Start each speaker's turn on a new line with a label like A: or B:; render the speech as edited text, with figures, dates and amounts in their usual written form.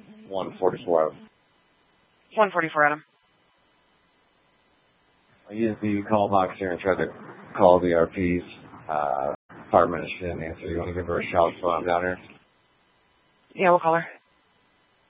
A: 144.
B: 144, Adam.
A: I used the call box here and tried to call the RP's department. She didn't answer. You want to give her a shout while I'm down here?
B: Yeah, we'll call her.